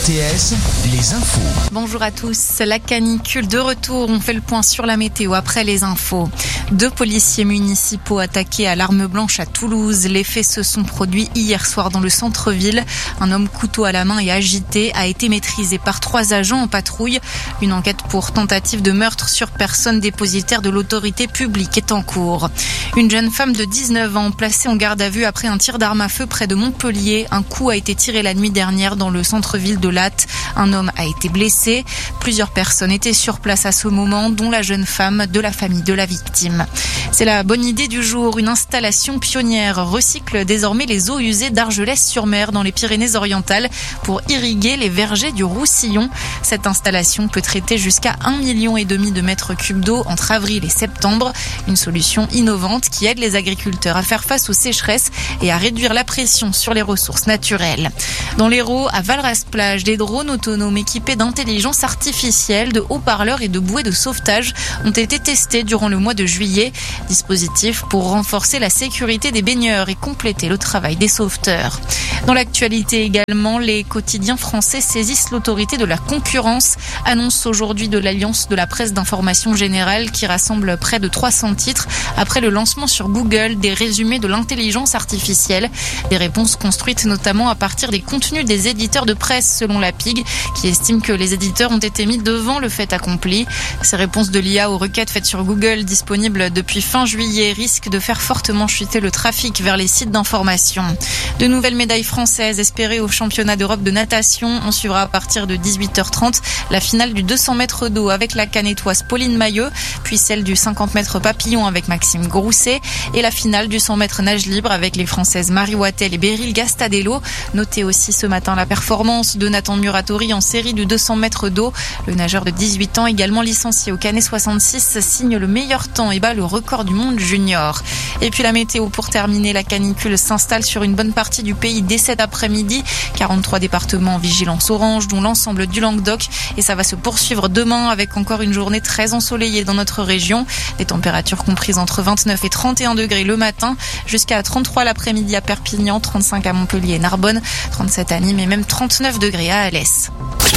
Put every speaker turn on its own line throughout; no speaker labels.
RTS, les infos.
Bonjour à tous. La canicule de retour. On fait le point sur la météo après les infos. 2 policiers municipaux attaqués à l'arme blanche à Toulouse. Les faits se sont produits hier soir dans le centre-ville. Un homme couteau à la main et agité a été maîtrisé par 3 agents en patrouille. Une enquête pour tentative de meurtre sur personne dépositaire de l'autorité publique est en cours. Une jeune femme de 19 ans placée en garde à vue après un tir d'arme à feu près de Montpellier. Un coup a été tiré la nuit dernière dans le centre-ville de Latte. Un homme a été blessé. Plusieurs personnes étaient sur place à ce moment, dont la jeune femme de la famille de la victime. C'est la bonne idée du jour. Une installation pionnière recycle désormais les eaux usées d'Argelès-sur-Mer dans les Pyrénées-Orientales pour irriguer les vergers du Roussillon. Cette installation peut traiter jusqu'à 1,5 million de mètres cubes d'eau entre avril et septembre. Une solution innovante qui aide les agriculteurs à faire face aux sécheresses et à réduire la pression sur les ressources naturelles. Dans l'Hérault, à Valras-Plage, des drones autonomes équipés d'intelligence artificielle, de haut-parleurs et de bouées de sauvetage ont été testés durant le mois de juillet. Dispositif pour renforcer la sécurité des baigneurs et compléter le travail des sauveteurs. Dans l'actualité également, les quotidiens français saisissent l'autorité de la concurrence, annonce aujourd'hui de l'Alliance de la presse d'information générale qui rassemble près de 300 titres après le lancement sur Google des résumés de l'intelligence artificielle. Des réponses construites notamment à partir des contenus des éditeurs de presse selon la PIG qui estime que les éditeurs ont été mis devant le fait accompli. Ces réponses de l'IA aux requêtes faites sur Google disponibles depuis fin juillet risquent de faire fortement chuter le trafic vers les sites d'information. De nouvelles médailles françaises espérées au championnat d'Europe de natation. On suivra à partir de 18h30 la finale du 200 mètres d'eau avec la canétoise Pauline Maillot, puis celle du 50 mètres papillon avec Maxime Grousset et la finale du 100 mètres nage libre avec les Françaises Marie Wattel et Beryl Gastadello. Notez aussi ce matin la performance de Nathan Muratori en série du 200 mètres d'eau. Le nageur de 18 ans, également licencié au Canet 66, signe le meilleur temps et bat le record du monde junior. Et puis la météo pour terminer, la canicule s'installe sur une bonne partie du pays dès cet après-midi. 43 départements en vigilance orange, dont l'ensemble du Languedoc. Et ça va se poursuivre demain avec encore une journée très ensoleillée dans notre région. Des températures comprises entre 29 et 31 degrés le matin, jusqu'à 33 l'après-midi à Perpignan, 35 à Montpellier et Narbonne, 37 à Nîmes et même 39 degrés à Alès.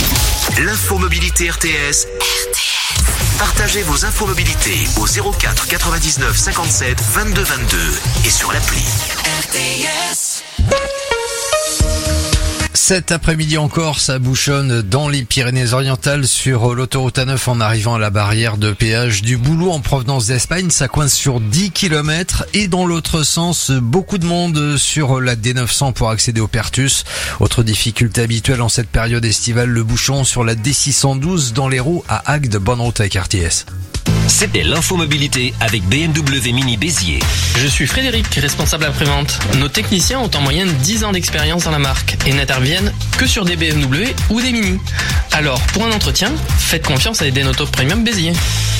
L'infomobilité RTS. Partagez vos infomobilités au 04 99 57 22 22 et sur l'appli RTS.
Cet après-midi encore, ça bouchonne dans les Pyrénées-Orientales sur l'autoroute A9 en arrivant à la barrière de péage du Boulot en provenance d'Espagne. Ça coince sur 10 km et dans l'autre sens, beaucoup de monde sur la D900 pour accéder au Pertus. Autre difficulté habituelle en cette période estivale, le bouchon sur la D612 dans l'Hérault à Agde. Bonne route avec RTS.
C'était l'infomobilité avec BMW Mini Béziers.
Je suis Frédéric, responsable après-vente. Nos techniciens ont en moyenne 10 ans d'expérience dans la marque et n'interviennent que sur des BMW ou des Mini. Alors, pour un entretien, faites confiance à Edenauto Premium Béziers.